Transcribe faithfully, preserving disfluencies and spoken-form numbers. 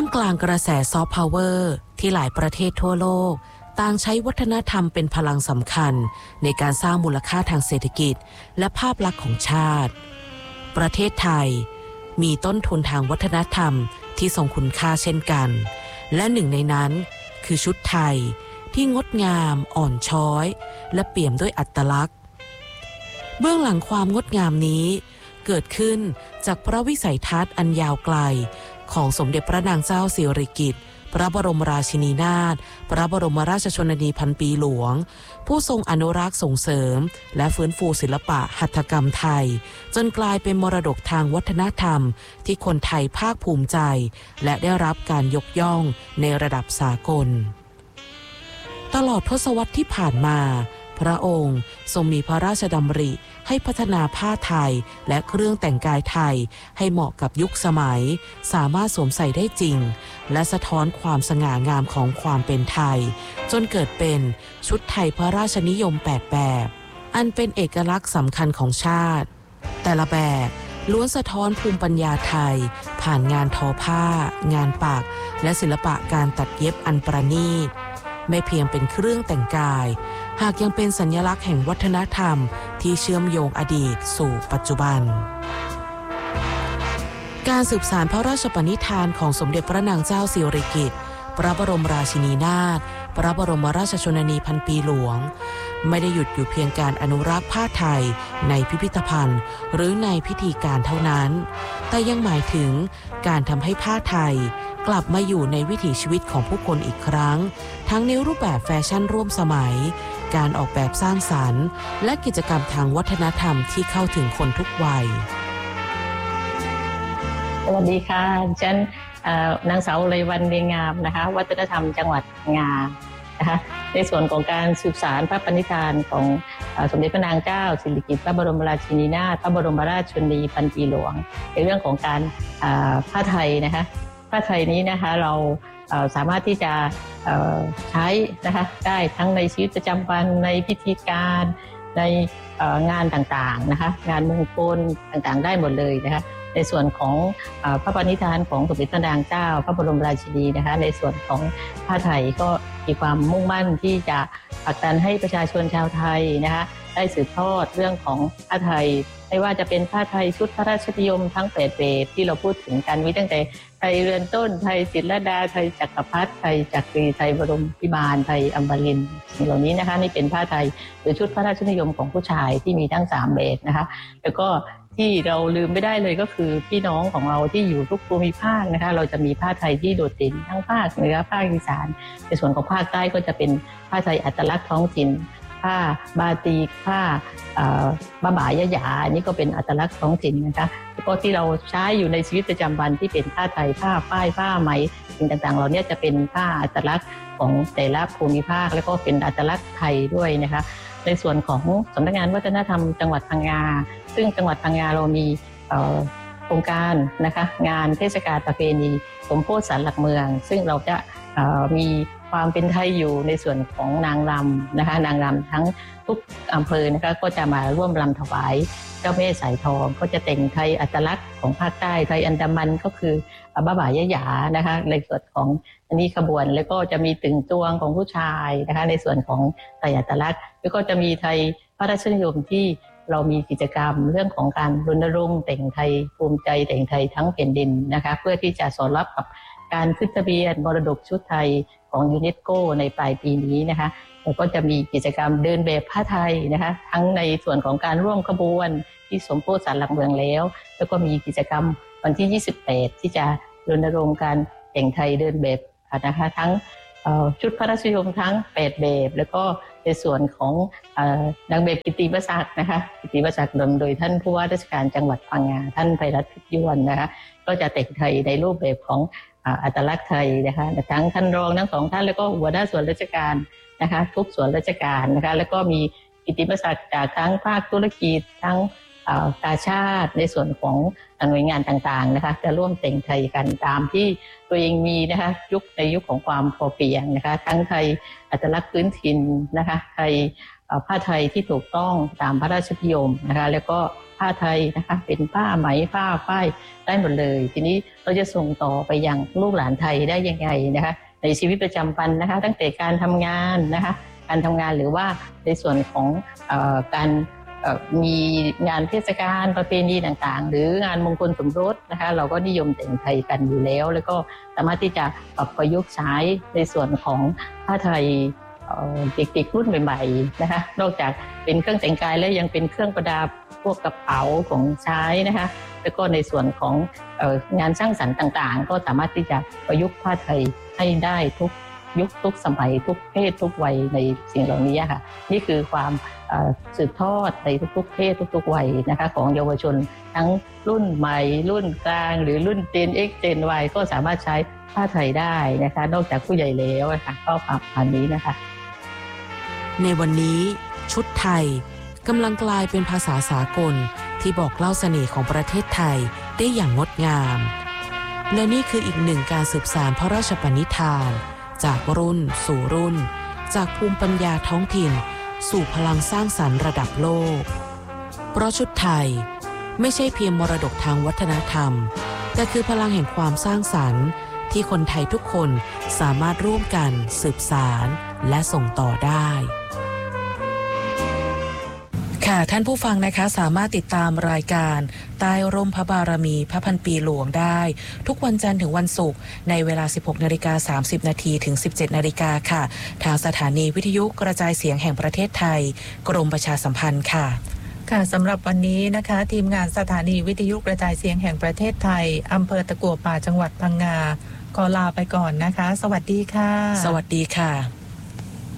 กลางกระแสซอฟต์พาวเวอร์ที่หลายประเทศทั่วโลกต่างใช้วัฒนธรรมเป็นพลังสำคัญในการสร้างมูลค่าทางเศรษฐกิจและภาพลักษณ์ของชาติประเทศไทยมีต้นทุนทางวัฒนธรรมที่ทรงคุณค่าเช่นกันและหนึ่งในนั้นคือชุดไทยที่งดงามอ่อนช้อยและเปี่ยมด้วยอัตลักษณ์เบื้องหลังความงดงามนี้เกิดขึ้นจากพระวิสัยทัศน์อันยาวไกลของสมเด็จพระนางเจ้าสิริกิติ์พระบรมราชินีนาถพระบรมราชชนนีพันปีหลวงผู้ทรงอนุรักษ์ส่งเสริมและฟื้นฟูศิลปะหัตถกรรมไทยจนกลายเป็นมรดกทางวัฒนธรรมที่คนไทยภาคภูมิใจและได้รับการยกย่องในระดับสากลตลอดทศวรรษที่ผ่านมาพระองค์ทรงมีพระราชดำริให้พัฒนาผ้าไทยและเครื่องแต่งกายไทยให้เหมาะกับยุคสมัยสามารถสวมใส่ได้จริงและสะท้อนความสง่างามของความเป็นไทยจนเกิดเป็นชุดไทยพระราชนิยมแปดแบบอันเป็นเอกลักษณ์สำคัญของชาติแต่ละแบบล้วนสะท้อนภูมิปัญญาไทยผ่านงานทอผ้างานปักและศิลปะการตัดเย็บอันประณีตไม่เพียงเป็นเครื่องแต่งกายหากยังเป็นสัญลักษณ์แห่งวัฒนธรรมที่เชื่อมโยงอดีตสู่ปัจจุบันการสืบสานพระราชปณิธานของสมเด็จพระนางเจ้าสิริกิติ์พระบรมราชินีนาถพระบรมราชชนนีพันปีหลวงไม่ได้หยุดอยู่เพียงการอนุรักษ์ผ้าไทยในพิพิธภัณฑ์หรือในพิธีการเท่านั้นแต่ยังหมายถึงการทำให้ผ้าไทยกลับมาอยู่ในวิถีชีวิตของผู้คนอีกครั้งทั้งในรูปแบบแฟชั่นร่วมสมัยการออกแบบสร้างสรรค์และกิจกรรมทางวัฒนธรรมที่เข้าถึงคนทุกวัยสวัสดีค่ะฉันนางสาวอุไรวรรณเวียงงามนะคะวัฒนธรรมจังหวัดพังงานะคะในส่วนของการสืบสานพระปณิธานของสมเด็จพระนางเจ้าสิริกิติ์พระบรมราชินีนาถพระบรมราชชนนีพันปีหลวงในเรื่องของการผ้าไทยนะคะผ้าไทยนี้นะคะเราสามารถที่จะใช้นะคะได้ทั้งในชีวิตประจำวันในพิธีการในงานต่างๆนะคะงานมงคลต่างๆได้หมดเลยนะคะในส่วนของพระปณิธานของสมเด็จพระนางเจ้าพระบรมราชินีนะคะในส่วนของผ้าไทยก็มีความมุ่งมั่นที่จะผลักดันให้ประชาชนชาวไทยนะคะได้สืบทอดเรื่องของผ้าไทยไม่ว่าจะเป็นผ้าไทยชุดพระราชนิยมทั้งแปดแบบที่เราพูดถึงกันมีตั้งแต่ไทยเรือนต้นไทยจิตรลดาไทยจักรพรรดิไทยจักรีไทยบรมพิบาลไทยอัมบลินสิ่งเหล่านี้นะคะนี่เป็นผ้าไทยหรือชุดพระราชนิยมของผู้ชายที่มีทั้งสามแบบนะคะแล้วก็ที่เราลืมไม่ได้เลยก็คือพี่น้องของเราที่อยู่ทุกภูมิภาคนะคะเราจะมีผ้าไทยที่โดดเด่นทั้งภาคเหนือภาคอีสานในส่วนของภาคใต้ก็จะเป็นผ้าไทยอัตลักษณ์ท้องถิ่นผ้าบาติกผ้าบ้าบ่ายะหยาอันนี้ก็เป็นอัตลักษณ์ท้องถิ่นนะคะแล้วก็ที่เราใช้อยู่ในชีวิตประจำวันที่เป็นผ้าไทยผ้าฝ้ายผ้าไหมสิ่งต่างๆเราเนี่ยจะเป็นผ้าอัตลักษณ์ของแต่ละภูมิภาคแล้วก็เป็นอัตลักษณ์ไทยด้วยนะคะในส่วนของสำนักงานวัฒนธรรมจังหวัดพังงาซึ่งจังหวัดพังงาเรามีโครงการนะคะงานเทศกาลประเพณีสมโภชศาลหลักเมืองซึ่งเราจะมีความเป็นไทยอยู่ในส่วนของนางรำนะคะนางรำทั้งทุกอำเภอนะคะก็จะมาร่วมรำถวายเจ้าแม่สายทองก็จะแต่งไทยอัตลักษณ์ของภาคใต้ไทยอันดามันก็คือบ้าบ่ายะหยานะคะในส่วนของอันนี้ขบวนแล้วก็จะมีตึงตวงของผู้ชายนะคะในส่วนของไทยอัตลักษณ์แล้วก็จะมีไทยพระราชนิยมที่เรามีกิจกรรมเรื่องของการรณรงค์แต่งไทยภูมิใจแต่งไทยทั้งแผ่นดินนะคะเพื่อที่จะสอดรับกับการขึ้นทะเบียนมรดกชุดไทยของยูเนสโกในปลายปีนี้นะคะแล้วก็จะมีกิจกรรมเดินแบบผ้าไทยนะคะทั้งในส่วนของการร่วมขบวนที่สมโภชศาลหลักเมืองแล้วแล้วก็มีกิจกรรมวันที่ยี่สิบแปดที่จะรณรงค์การแต่งไทยเดินแบบนะคะทั้งชุดพระราชนิยมทั้งแปดแบบแล้วก็ในส่วนของนางแบบกิตติมศักดิ์นะคะกิตติมศักดิ์นำโดยท่านผู้ว่าราชการจังหวัดพังงาท่านไพรัตน์พิยวนนะคะก็จะแต่งไทยในรูปแบบของอัตลักษณ์ไทยนะคะทั้งท่านรองทั้งสองท่านแล้วก็หัวหน้าส่วนราชการนะคะทุกส่วนราชการนะคะแล้วก็มีกิตติมศักดิ์จากทั้งภาคธุรกิจทั้งกาชาติในส่วนของหน่วยงานต่างๆนะคะจะร่วมแต่งไทยกันตามที่ตัวเองมีนะคะยุคในยุคของความพอเพียงนะคะทั้งไทยอัตลักษณ์พื้นถิ่นนะคะไทยผ้าไทยที่ถูกต้องตามพระราชนิยมนะคะแล้วก็ผ้าไทยนะคะเป็นผ้าไหมผ้าฝ้ายได้หมดเลยทีนี้เราจะส่งต่อไปยังลูกหลานไทยได้ยังไงนะคะในชีวิตประจำวันนะคะตั้งแต่การทำงานนะคะการทำงานหรือว่าในส่วนของเอ่อการมีงานเทศกาลประเพณีต่างๆหรืองานมงคลสมรสนะคะเราก็นิยมแต่งไทยกันอยู่แล้วแล้วก็สามารถที่จะปรับประยุกต์ใช้ในส่วนของผ้าไทยเด็กๆรุ่นใหม่ๆนะคะนอกจากเป็นเครื่องแต่งกายแล้วยังเป็นเครื่องประดับพวกกระเป๋าของใช้นะคะแล้วก็ในส่วนของงานสร้างสรรค์ต่างๆก็สามารถที่จะประยุกต์ผ้าไทยให้ได้ทุกยุคทุกสมัยทุกเพศทุกวัยในสิ่งเหล่านี้ค่ะนี่คือความสืบทอดในทุกๆเพศทุกๆวัยนะคะของเยาวชนทั้งรุ่นใหม่รุ่นกลางหรือรุ่น Gen X Gen Y ก็สามารถใช้ผ้าไทยได้นะคะนอกจากผู้ใหญ่แล้วนะคะก็ปรับอันนี้นะคะในวันนี้ชุดไทยกำลังกลายเป็นภาษาสากลที่บอกเล่าเสน่ห์ของประเทศไทยได้อย่างงดงามและนี่คืออีกหนึ่งการสืบสานพระราชปณิธานจากรุ่นสู่รุ่นจากภูมิปัญญาท้องถิ่นสู่พลังสร้างสรรค์ระดับโลกเพราะชุดไทยไม่ใช่เพียงมรดกทางวัฒนธรรมแต่คือพลังแห่งความสร้างสรรค์ที่คนไทยทุกคนสามารถร่วมกันสืบสานและส่งต่อได้ค่ะท่านผู้ฟังนะคะสามารถติดตามรายการใต้ร่มพระบารมีพระพันปีหลวงได้ทุกวันจันทร์ถึงวันศุกร์ในเวลา สิบหกนาฬิกาสามสิบนาทีถึง สิบเจ็ดนาฬิกาค่ะทางสถานีวิทยุกระจายเสียงแห่งประเทศไทยกรมประชาสัมพันธ์ค่ะค่ะสำหรับวันนี้นะคะทีมงานสถานีวิทยุกระจายเสียงแห่งประเทศไทยอำเภอตะกั่วป่าจังหวัดพังงาขอลาไปก่อนนะคะสวัสดีค่ะสวัสดีค่ะ